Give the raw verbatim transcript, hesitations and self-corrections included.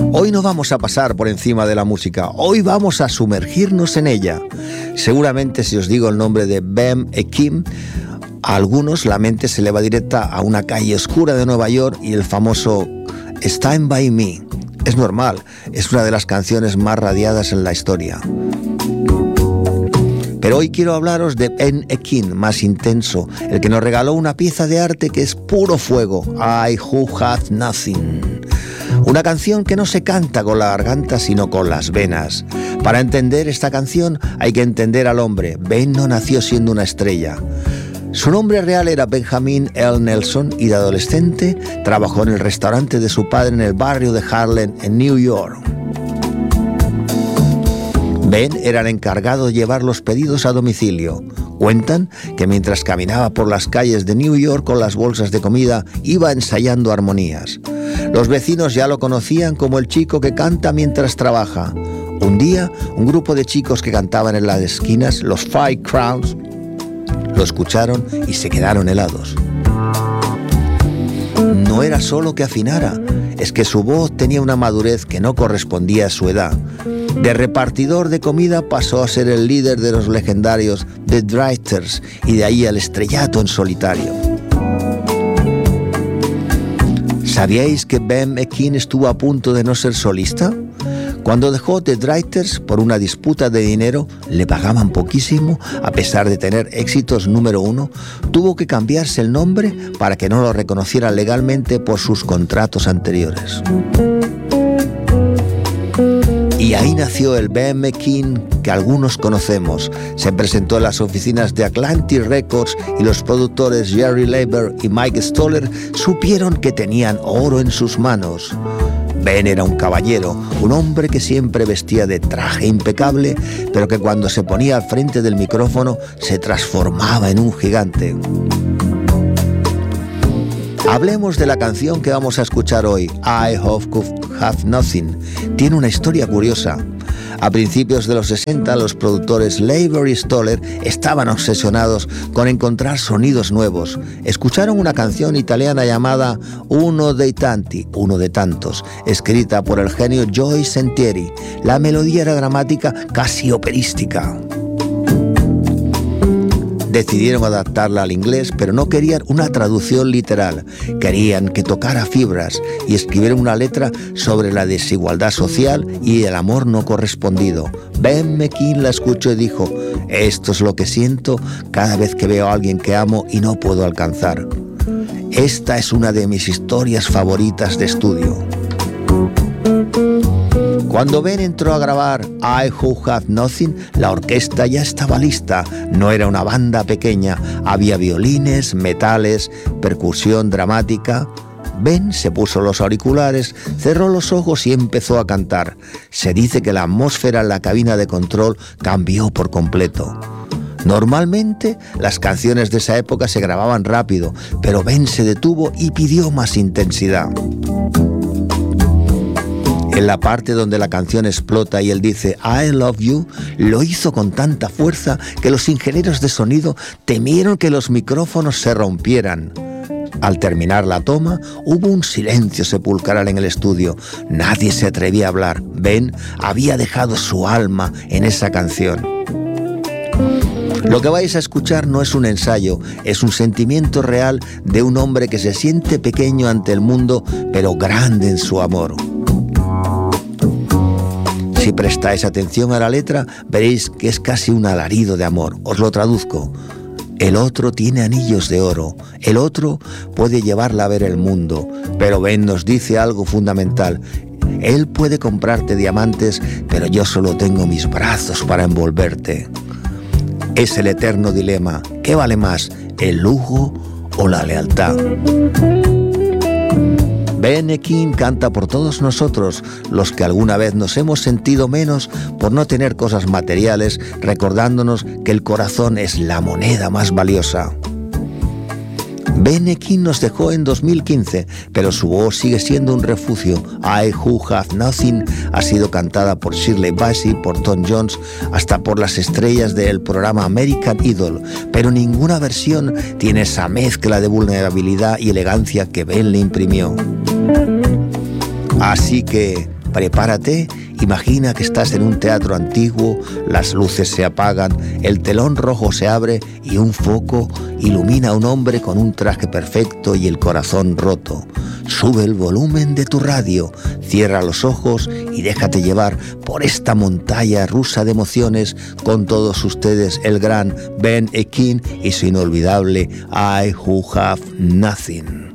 Hoy no vamos a pasar por encima de la música, hoy vamos a sumergirnos en ella. Seguramente si os digo el nombre de Ben Ekim, a algunos la mente se le va directa a una calle oscura de Nueva York y el famoso Stand By Me. Es normal, es una de las canciones más radiadas en la historia. Pero hoy quiero hablaros de Ben Ekim, más intenso, el que nos regaló una pieza de arte que es puro fuego, I Who Have Nothing. Una canción que no se canta con la garganta, sino con las venas. Para entender esta canción hay que entender al hombre. Ben no nació siendo una estrella. Su nombre real era Benjamin L. Nelson y de adolescente trabajó en el restaurante de su padre en el barrio de Harlem, en New York. Ben era el encargado de llevar los pedidos a domicilio. Cuentan que mientras caminaba por las calles de New York con las bolsas de comida, iba ensayando armonías. Los vecinos ya lo conocían como el chico que canta mientras trabaja. Un día, un grupo de chicos que cantaban en las esquinas, los Five Crowns, lo escucharon y se quedaron helados. No era solo que afinara, es que su voz tenía una madurez que no correspondía a su edad. De repartidor de comida pasó a ser el líder de los legendarios The Drifters y de ahí al estrellato en solitario. ¿Sabíais que Ben Ekim estuvo a punto de no ser solista? Cuando dejó The Drifters por una disputa de dinero, le pagaban poquísimo, a pesar de tener éxitos número uno, tuvo que cambiarse el nombre para que no lo reconocieran legalmente por sus contratos anteriores. Y ahí nació el Ben Ekim que algunos conocemos. Se presentó en las oficinas de Atlantic Records y los productores Jerry Leiber y Mike Stoller supieron que tenían oro en sus manos. Ben era un caballero, un hombre que siempre vestía de traje impecable, pero que cuando se ponía al frente del micrófono se transformaba en un gigante. Hablemos de la canción que vamos a escuchar hoy, I Have Nothing. Tiene una historia curiosa. A principios de los sesenta, los productores Leiber y Stoller estaban obsesionados con encontrar sonidos nuevos. Escucharon una canción italiana llamada Uno dei tanti, uno de tantos, escrita por el genio Joey Sentieri. La melodía era dramática, casi operística. Decidieron adaptarla al inglés, pero no querían una traducción literal. Querían que tocara fibras y escribieron una letra sobre la desigualdad social y el amor no correspondido. Ben Ekim la escuchó y dijo: esto es lo que siento cada vez que veo a alguien que amo y no puedo alcanzar. Esta es una de mis historias favoritas de estudio. Cuando Ben entró a grabar I Who Have Nothing, la orquesta ya estaba lista. No era una banda pequeña, había violines, metales, percusión dramática. Ben se puso los auriculares, cerró los ojos y empezó a cantar. Se dice que la atmósfera en la cabina de control cambió por completo. Normalmente las canciones de esa época se grababan rápido, pero Ben se detuvo y pidió más intensidad. En la parte donde la canción explota y él dice I love you, lo hizo con tanta fuerza que los ingenieros de sonido temieron que los micrófonos se rompieran. Al terminar la toma, hubo un silencio sepulcral en el estudio. Nadie se atrevía a hablar. Ben había dejado su alma en esa canción. Lo que vais a escuchar no es un ensayo, es un sentimiento real de un hombre que se siente pequeño ante el mundo, pero grande en su amor. Si prestáis atención a la letra, veréis que es casi un alarido de amor. Os lo traduzco. El otro tiene anillos de oro, el otro puede llevarla a ver el mundo, pero Ben nos dice algo fundamental. Él puede comprarte diamantes, pero yo solo tengo mis brazos para envolverte. Es el eterno dilema. ¿Qué vale más, el lujo o la lealtad? Ben Ekim canta por todos nosotros, los que alguna vez nos hemos sentido menos por no tener cosas materiales, recordándonos que el corazón es la moneda más valiosa. Ben Ekim nos dejó en dos mil quince, pero su voz sigue siendo un refugio. I Who Have Nothing ha sido cantada por Shirley Bassey, por Tom Jones, hasta por las estrellas del programa American Idol, pero ninguna versión tiene esa mezcla de vulnerabilidad y elegancia que Ben le imprimió. Así que Prepárate, imagina que estás en un teatro antiguo, las luces se apagan, el telón rojo se abre y un foco ilumina a un hombre con un traje perfecto y el corazón roto. Sube el volumen de tu radio, cierra los ojos y déjate llevar por esta montaña rusa de emociones. Con todos ustedes el gran Ben Ekin y su inolvidable I Who Have Nothing.